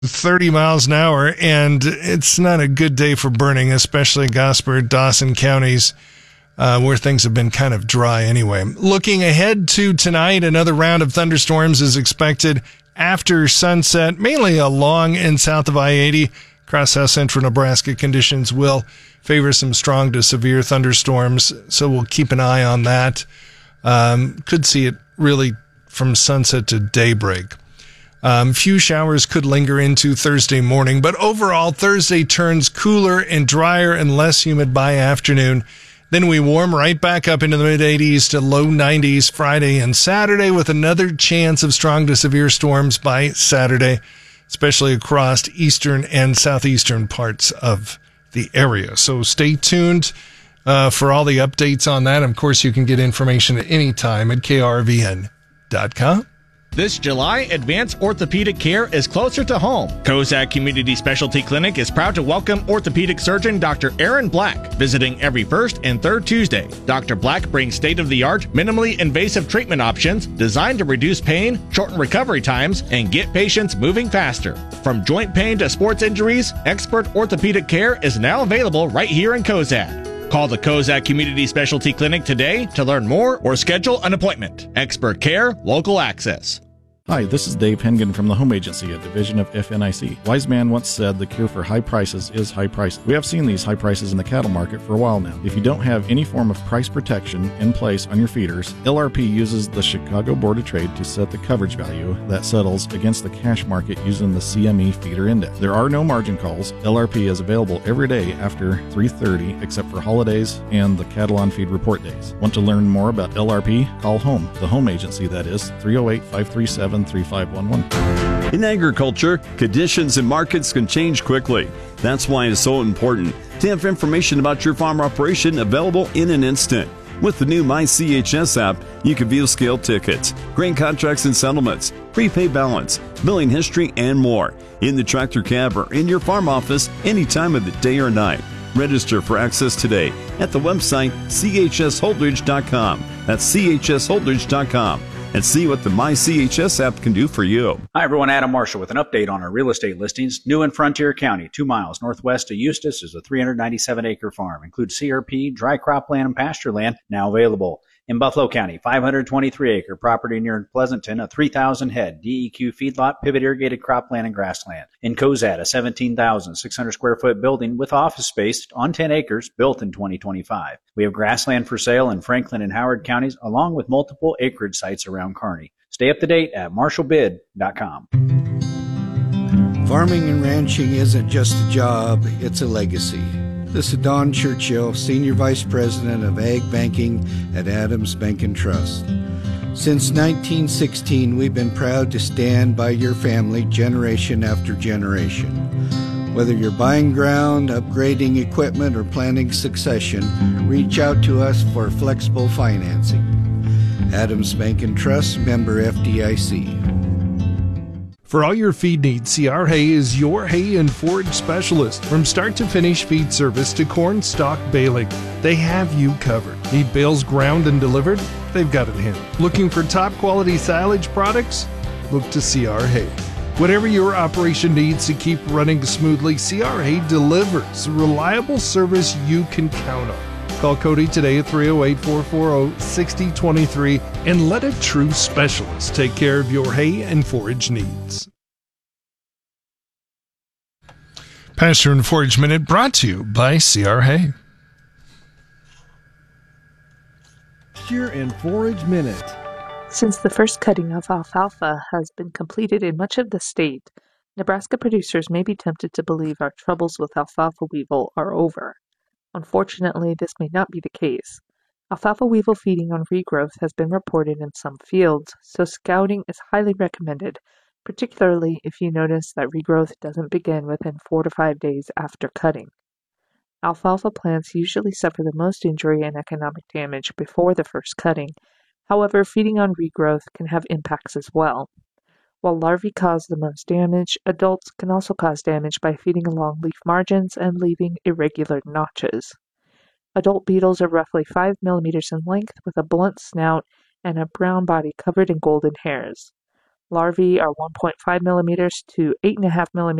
30 miles an hour, and it's not a good day for burning, especially Gosper, Dawson counties, where things have been kind of dry anyway. Looking ahead to tonight, another round of thunderstorms is expected after sunset, mainly along and south of I-80. Across south central Nebraska, conditions will favor some strong to severe thunderstorms, so we'll keep an eye on that. Could see it really from sunset to daybreak. Few showers could linger into Thursday morning, but overall Thursday turns cooler and drier and less humid by afternoon. Then we warm right back up into the mid-80s to low 90s Friday and Saturday, with another chance of strong to severe storms by Saturday, especially across eastern and southeastern parts of the area. So stay tuned for all the updates on that. Of course, you can get information at any time at krvn.com. This July, advanced orthopedic care is closer to home. Kozak Community Specialty Clinic is proud to welcome orthopedic surgeon Dr. Aaron Black, visiting every first and third Tuesday. Dr. Black brings state-of-the-art, minimally invasive treatment options designed to reduce pain, shorten recovery times, and get patients moving faster. From joint pain to sports injuries, expert orthopedic care is now available right here in Kozak. Call the Kozak Community Specialty Clinic today to learn more or schedule an appointment. Expert care, local access. Hi, this is Dave Hengen from the Home Agency, a division of FNIC. Wise man once said the cure for high prices is high prices. We have seen these high prices in the cattle market for a while now. If you don't have any form of price protection in place on your feeders, LRP uses the Chicago Board of Trade to set the coverage value that settles against the cash market using the CME Feeder Index. There are no margin calls. LRP is available every day after 3:30 except for holidays and the cattle on feed report days. Want to learn more about LRP? Call HOME, the Home Agency, that is, 308-537-3511. In agriculture, conditions and markets can change quickly. That's why it's so important to have information about your farm operation available in an instant. With the new MyCHS app, you can view scale tickets, grain contracts and settlements, prepaid balance, billing history, and more in the tractor cab or in your farm office any time of the day or night. Register for access today at the website chsholdridge.com. That's chsholdridge.com. And see what the MyCHS app can do for you. Hi, everyone. Adam Marshall with an update on our real estate listings. New in Frontier County, 2 miles northwest of Eustis, is a 397-acre farm. Includes CRP, dry cropland, and pasture land, now available. In Buffalo County, 523-acre property near Pleasanton, a 3,000-head DEQ feedlot, pivot irrigated cropland and grassland. In Cozad, a 17,600-square-foot building with office space on 10 acres, built in 2025. We have grassland for sale in Franklin and Howard counties, along with multiple acreage sites around Kearney. Stay up to date at marshallbid.com. Farming and ranching isn't just a job, it's a legacy. This is Don Churchill, Senior Vice President of Ag Banking at Adams Bank and Trust. Since 1916, we've been proud to stand by your family generation after generation. Whether you're buying ground, upgrading equipment, or planning succession, reach out to us for flexible financing. Adams Bank and Trust, member FDIC. For all your feed needs, CR Hay is your hay and forage specialist. From start to finish feed service to corn stalk baling, they have you covered. Need bales ground and delivered? They've got it handled. Looking for top quality silage products? Look to CR Hay. Whatever your operation needs to keep running smoothly, CR Hay delivers reliable service you can count on. Call Cody today at 308-440-6023 and let a true specialist take care of your hay and forage needs. Pasture and Forage Minute brought to you by CR Hay. Pasture and Forage Minute. Since the first cutting of alfalfa has been completed in much of the state, Nebraska producers may be tempted to believe our troubles with alfalfa weevil are over. Unfortunately, this may not be the case. Alfalfa weevil feeding on regrowth has been reported in some fields, so scouting is highly recommended, particularly if you notice that regrowth doesn't begin within 4 to 5 days after cutting. Alfalfa plants usually suffer the most injury and economic damage before the first cutting. However, feeding on regrowth can have impacts as well. While larvae cause the most damage, adults can also cause damage by feeding along leaf margins and leaving irregular notches. Adult beetles are roughly 5 millimeters in length with a blunt snout and a brown body covered in golden hairs. Larvae are 1.5 millimeters to 8.5 millimeters